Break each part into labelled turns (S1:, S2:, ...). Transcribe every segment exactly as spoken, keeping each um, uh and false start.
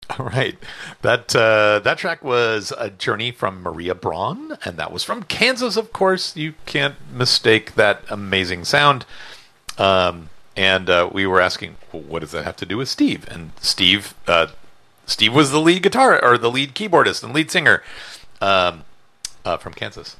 S1: All right. That uh, that track was a journey from Maria Braun, and that was from Kansas, of course. You can't mistake that amazing sound. Um, and uh, we were asking, well, what does that have to do with Steve? And Steve, uh, Steve was the lead guitar or the lead keyboardist and lead singer um, uh, from Kansas.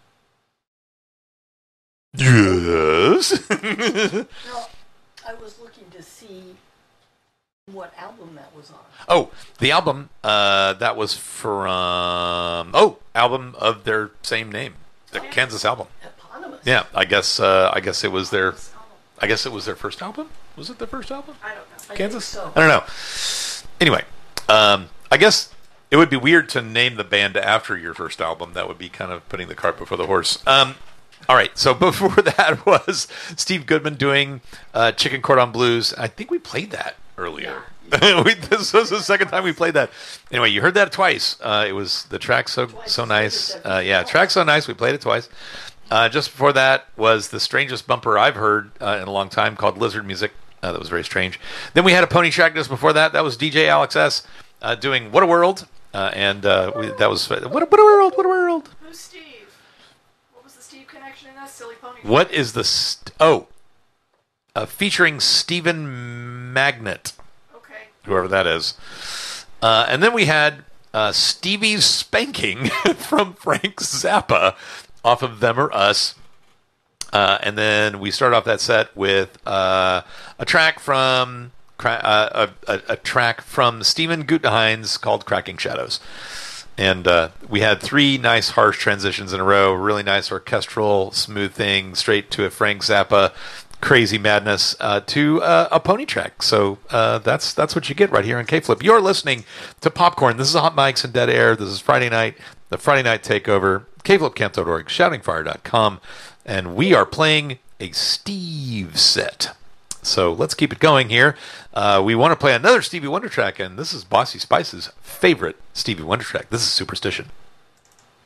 S1: Yes.
S2: No, I was looking to see what album that was on.
S1: Oh, the album uh, that was from oh album of their same name, the
S2: Kansas.
S1: Kansas album.
S2: Eponymous.
S1: Yeah, I guess uh, I guess it was their I guess it was their first album. Was it their first album?
S2: I don't know. I
S1: Kansas?
S2: think so.
S1: I don't know. Anyway, um, I guess it would be weird to name the band after your first album. That would be kind of putting the cart before the horse. Um, all right, so before that was Steve Goodman doing uh, Chicken Cordon Blues. I think we played that earlier.
S2: Yeah.
S1: we, this was the second time we played that. Anyway, you heard that twice. Uh, it was the track so
S2: Twice
S1: so
S2: as
S1: nice.
S2: good as
S1: Uh, yeah,
S2: everything
S1: track
S2: else.
S1: so nice. We played it twice. Uh, just before that was the strangest bumper I've heard uh, in a long time called Lizard Music. Uh, that was very strange. Then we had a pony track just before that. That was D J Alex S. Uh, doing What a World. Uh, and uh, we, that was what a, what a world, what a world.
S3: Who's Steve? What was the Steve connection in that silly pony?
S1: What is the st- oh uh, featuring Stephen Magnet,
S3: Okay.
S1: whoever that is. Uh, and then we had uh, Stevie's Spanking from Frank Zappa off of Them or Us. Uh, and then we start off that set with uh, a track from uh, a, a, a track from Stephen Guttenhein's called Cracking Shadows. And uh, we had three nice harsh transitions in a row, really nice orchestral, smooth thing, straight to a Frank Zappa crazy madness uh, to uh, a pony track. So uh, that's that's what you get right here on K-Flip. You're listening to Popcorn. This is Hot Mics and Dead Air. This is Friday night, the Friday night takeover, k flip camp dot org, shouting fire dot com, and we are playing a Steve set. So let's keep it going here. Uh, we want to play another Stevie Wonder track, and this is Bossy Spice's favorite Stevie Wonder track. This is Superstition.